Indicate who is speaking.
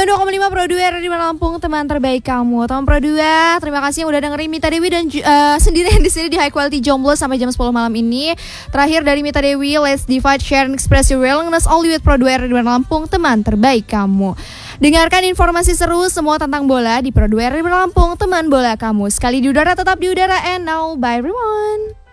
Speaker 1: 92,5 Pro 2 Radio Lampung, teman terbaik kamu. Teman Pro 2, terima kasih yang udah dengerin Mita Dewi dan sendirian di sini di High Quality Jomblo sampai jam 10 malam ini. Terakhir dari Mita Dewi, let's divide, share, and express your willingness all with Pro 2 Radio Lampung, teman terbaik kamu. Dengarkan informasi seru semua tentang bola di Pro 2 Radio Lampung, teman bola kamu. Sekali di udara tetap di udara, and now bye everyone.